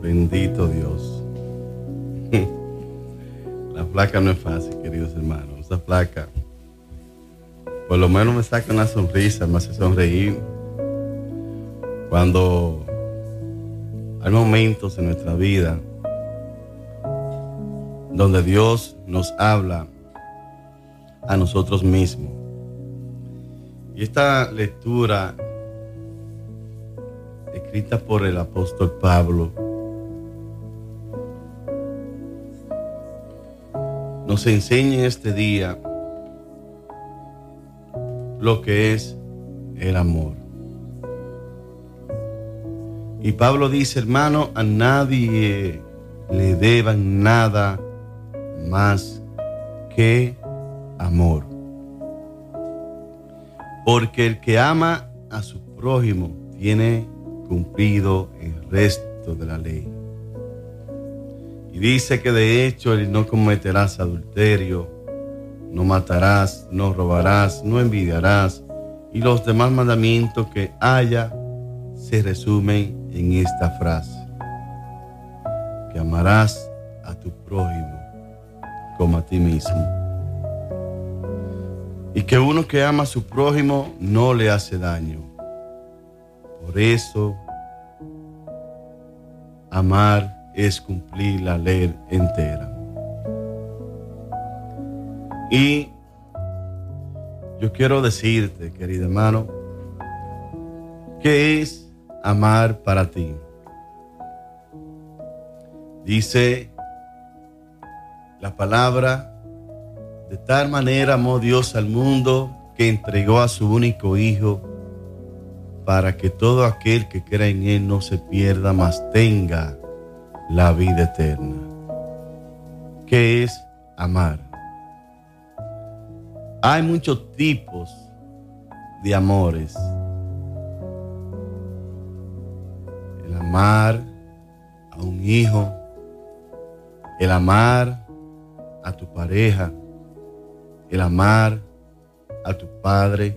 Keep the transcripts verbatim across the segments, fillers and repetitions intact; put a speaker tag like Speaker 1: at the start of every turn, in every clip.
Speaker 1: Bendito Dios. La flaca no es fácil, queridos hermanos. Esa flaca, por lo menos me saca una sonrisa, me hace sonreír. Cuando hay momentos en nuestra vida donde Dios nos habla a nosotros mismos. Y esta lectura, escrita por el apóstol Pablo, nos enseña en este día lo que es el amor. Y Pablo dice, hermano, a nadie le deban nada más que amor. Porque el que ama a su prójimo tiene cumplido el resto de la ley. Y dice que de hecho no cometerás adulterio, no matarás, no robarás, no envidiarás, y los demás mandamientos que haya se resumen en esta frase: que amarás a tu prójimo como a ti mismo. Y que uno que ama a su prójimo no le hace daño. Por eso, amar es cumplir la ley entera. Y yo quiero decirte, querido hermano, ¿qué es amar para ti? Dice la palabra: de tal manera amó Dios al mundo que entregó a su único Hijo, para que todo aquel que crea en Él no se pierda, mas tenga la vida eterna. ¿Qué es amar? Hay muchos tipos de amores. El amar a un hijo, el amar a tu pareja, el amar a tu padre,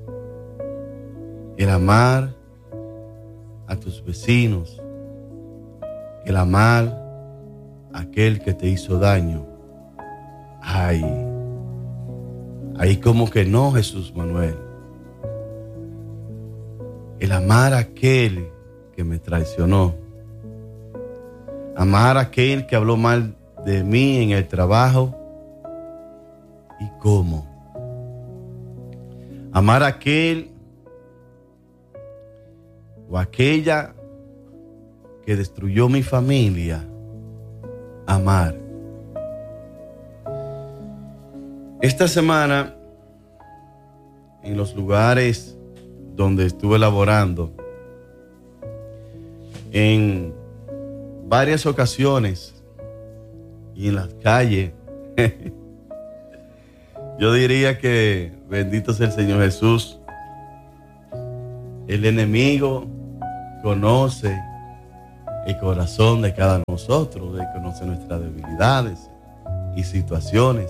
Speaker 1: el amar a tus vecinos, el amar a aquel que te hizo daño. Ay, ahí como que no, Jesús Manuel. El amar a aquel que me traicionó, amar a aquel que habló mal de mí en el trabajo. ¿Y cómo? Amar a aquel o aquella que destruyó mi familia. Amar. Esta semana, en los lugares donde estuve laborando, en varias ocasiones y en las calles, yo diría que bendito sea el Señor Jesús, el enemigo conoce el corazón de cada uno de nosotros, él conoce nuestras debilidades y situaciones.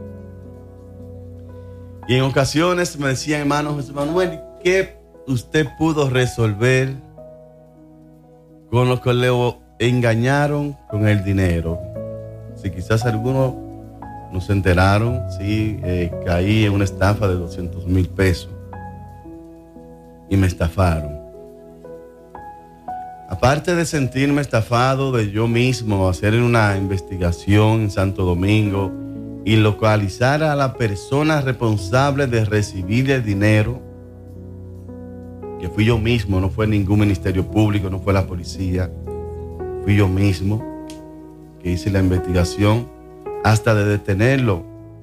Speaker 1: Y en ocasiones me decía, hermano Jesús Manuel, ¿qué usted pudo resolver con los que le engañaron con el dinero? Si quizás algunos no se enteraron, sí, eh, caí en una estafa de doscientos mil pesos y me estafaron. Aparte de sentirme estafado, de yo mismo hacer una investigación en Santo Domingo y localizar a la persona responsable de recibir el dinero, que fui yo mismo, no fue ningún ministerio público, no fue la policía, fui yo mismo que hice la investigación hasta de detenerlo.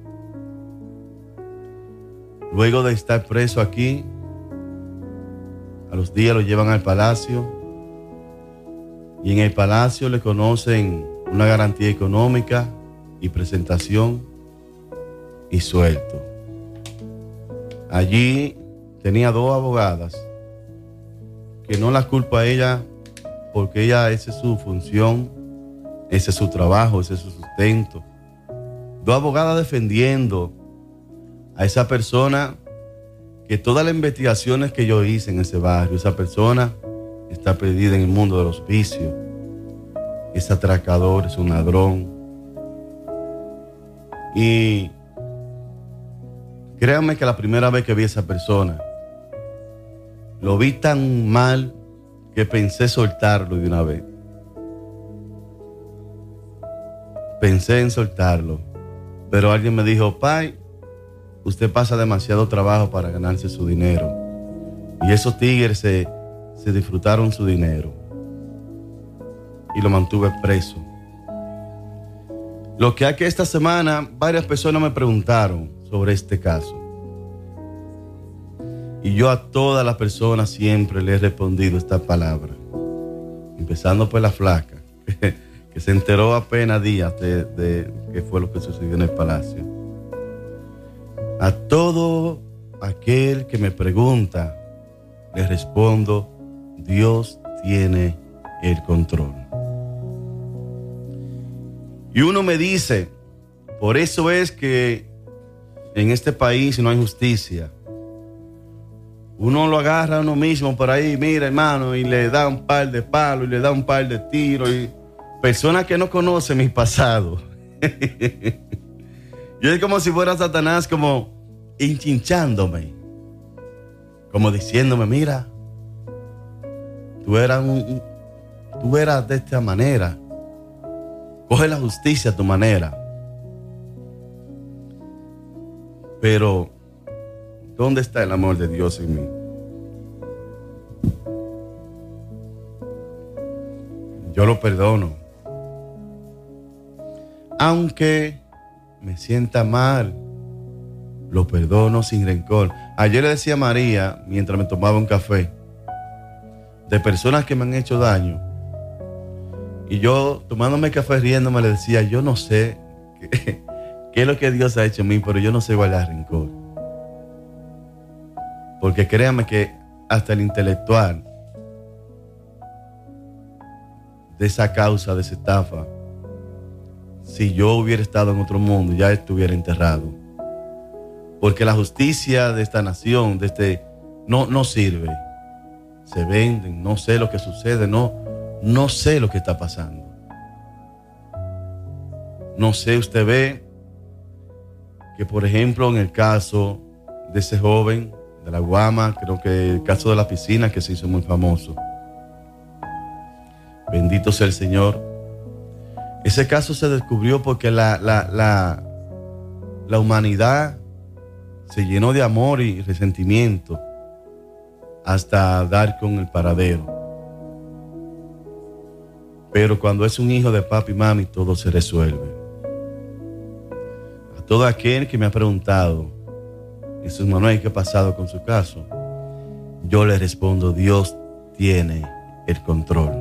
Speaker 1: Luego de estar preso aquí, a los días lo llevan al palacio y en el palacio le conocen una garantía económica y presentación y suelto. Allí tenía dos abogadas que no la culpa a ella porque ella, esa es su función, ese es su trabajo, ese es su sustento. Dos abogadas defendiendo a esa persona que todas las investigaciones que yo hice en ese barrio, esa persona está perdida en el mundo de los vicios. es atracador, es un ladrón. Y créanme que la primera vez que vi a esa persona, lo vi tan mal que pensé soltarlo de una vez. Pensé en soltarlo, pero alguien me dijo: Pai, usted pasa demasiado trabajo para ganarse su dinero. Y esos tigres se, se disfrutaron su dinero. Y lo mantuve preso. Lo que hay que esta semana, varias personas me preguntaron sobre este caso. Y yo a todas las personas siempre le he respondido esta palabra. Empezando por la flaca, que, que se enteró apenas días de, de qué fue lo que sucedió en el palacio. A todo aquel que me pregunta, le respondo: Dios tiene el control. Y uno me dice: por eso es que en este país no hay justicia. Uno lo agarra a uno mismo por ahí, mira, hermano, y le da un par de palos, y le da un par de tiros, y personas que no conocen mi pasado. Yo es como si fuera Satanás, como hinchinchándome, como diciéndome: mira, tú eras, un, tú eras de esta manera, coge la justicia a tu manera. Pero ¿dónde está el amor de Dios en mí? Yo lo perdono, aunque me sienta mal, lo perdono sin rencor. Ayer le decía a María, mientras me tomaba un café, de personas que me han hecho daño, y yo tomándome café riéndome le decía: yo no sé qué, qué es lo que Dios ha hecho en mí, pero yo no sé guardar rencor. Porque créanme que hasta el intelectual de esa causa, de esa estafa, si yo hubiera estado en otro mundo, ya estuviera enterrado. Porque la justicia de esta nación, de este, no, no sirve. Se venden, no sé lo que sucede, no, no sé lo que está pasando. No sé, usted ve que, por ejemplo, en el caso de ese joven de la Guama, creo que el caso de la piscina que se hizo muy famoso. Bendito sea el Señor. Ese caso se descubrió porque la, la, la, la humanidad se llenó de amor y resentimiento hasta dar con el paradero. Pero cuando es un hijo de papi y mami, todo se resuelve. A todo aquel que me ha preguntado: Jesús Manuel, ¿qué ha pasado con su caso? Yo le respondo: Dios tiene el control.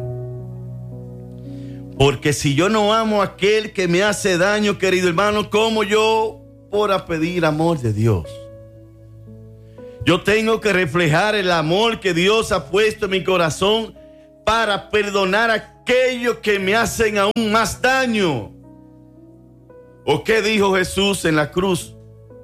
Speaker 1: Porque si yo no amo a aquel que me hace daño, querido hermano, ¿cómo yo podré pedir amor de Dios? Yo tengo que reflejar el amor que Dios ha puesto en mi corazón para perdonar a aquellos que me hacen aún más daño. ¿O qué dijo Jesús en la cruz?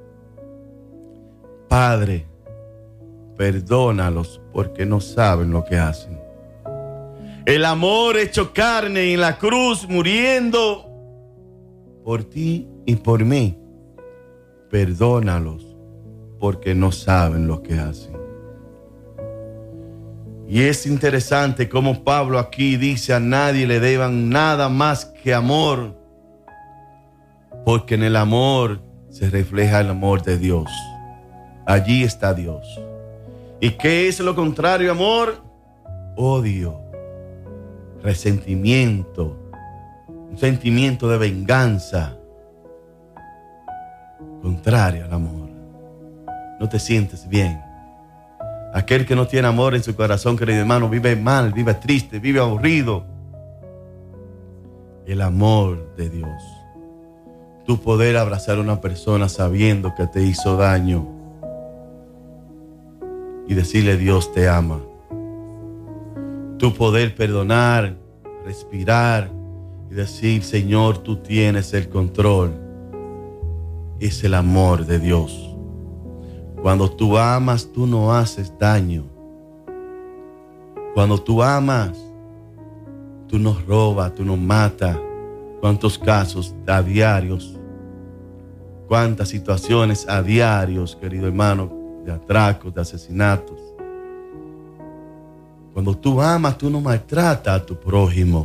Speaker 1: Padre, perdónalos porque no saben lo que hacen. El amor hecho carne en la cruz, muriendo por ti y por mí. Perdónalos porque no saben lo que hacen. Y es interesante cómo Pablo aquí dice: a nadie le deban nada más que amor, porque en el amor se refleja el amor de Dios. Allí está Dios. ¿Y qué es lo contrario, amor? Odio, resentimiento, un sentimiento de venganza, contrario al amor. No te sientes bien. Aquel que no tiene amor en su corazón, querido hermano, vive mal, vive triste, vive aburrido. El amor de Dios, tu poder abrazar a una persona sabiendo que te hizo daño y decirle: Dios te ama. Tu poder perdonar, respirar y decir: Señor, tú tienes el control. Es el amor de Dios. Cuando tú amas, tú no haces daño. Cuando tú amas, tú nos robas, tú nos matas. Cuántos casos a diarios, cuántas situaciones a diarios, querido hermano, de atracos, de asesinatos. Cuando tú amas, tú no maltratas a tu prójimo.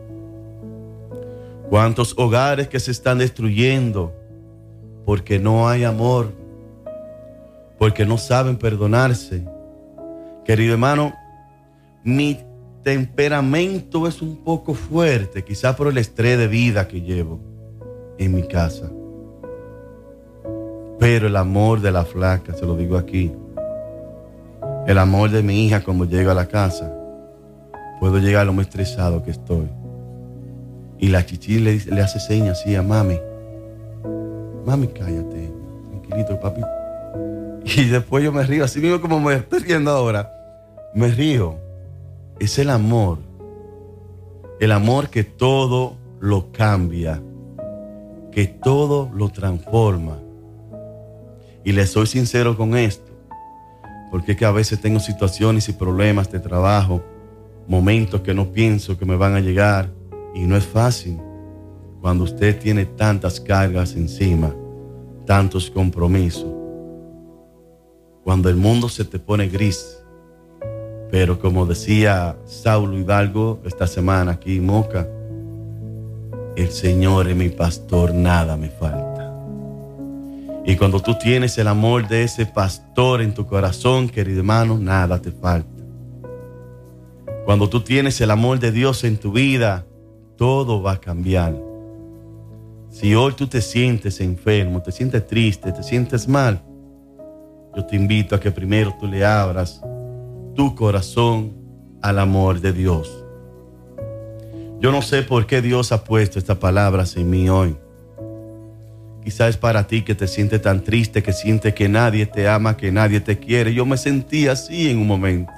Speaker 1: Cuántos hogares que se están destruyendo porque no hay amor, porque no saben perdonarse. Querido hermano, mi temperamento es un poco fuerte, quizás por el estrés de vida que llevo en mi casa. Pero el amor de la flaca, se lo digo aquí, el amor de mi hija cuando llego a la casa, puedo llegar lo más estresado que estoy. Y la chichi le, le hace señas así a mami. Mami, cállate, tranquilito, papi. Y después yo me río, así mismo como me estoy riendo ahora. Me río. Es el amor. El amor que todo lo cambia, que todo lo transforma. Y le soy sincero con esto, porque es que a veces tengo situaciones y problemas de trabajo, momentos que no pienso que me van a llegar, y no es fácil cuando usted tiene tantas cargas encima, tantos compromisos, cuando el mundo se te pone gris. Pero como decía Saulo Hidalgo esta semana aquí en Moca, el Señor es mi pastor, nada me falta. Y cuando tú tienes el amor de ese pastor en tu corazón, querido hermano, nada te falta. Cuando tú tienes el amor de Dios en tu vida, todo va a cambiar. Si hoy tú te sientes enfermo, te sientes triste, te sientes mal, yo te invito a que primero tú le abras tu corazón al amor de Dios. Yo no sé por qué Dios ha puesto estas palabras en mí hoy. Quizás es para ti que te sientes tan triste, que sientes que nadie te ama, que nadie te quiere. Yo me sentí así en un momento.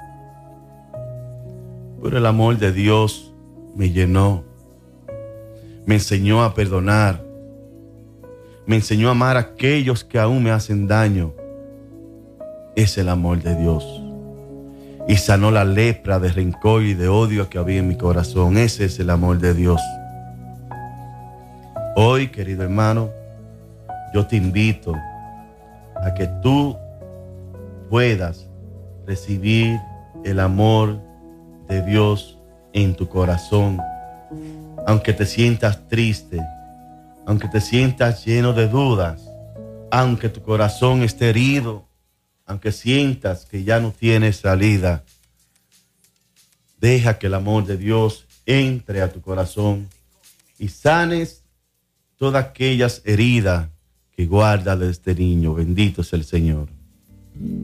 Speaker 1: Pero el amor de Dios me llenó. Me enseñó a perdonar. Me enseñó a amar a aquellos que aún me hacen daño. Es el amor de Dios. Y sanó la lepra de rencor y de odio que había en mi corazón. Ese es el amor de Dios. Hoy, querido hermano, yo te invito a que tú puedas recibir el amor de Dios en tu corazón. Aunque te sientas triste, aunque te sientas lleno de dudas, aunque tu corazón esté herido, aunque sientas que ya no tienes salida, deja que el amor de Dios entre a tu corazón y sanes todas aquellas heridas que guarda de este niño. Bendito es el Señor.